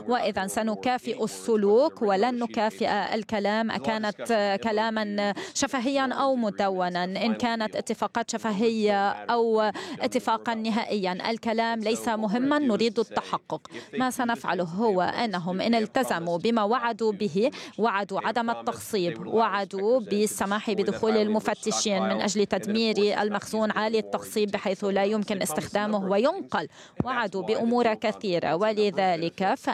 وإذا سنكافئ السلوك ولن نكافئ الكلام، كانت كلاما شفهيا أو مدونا، إن كانت اتفاقات شفهية أو اتفاقا نهائيا، الكلام ليس مهما، نريد التحقق. ما سنفعله هو أنهم إن التزموا بما وعدوا به، وعدوا عدم التخصيب، وعدوا بالسماح بدخول المفتشين من أجل تدمير المخزون عالي التخصيب بحيث لا يمكن استخدامه وينقل، وعدوا بأمور كثيرة. ولذلك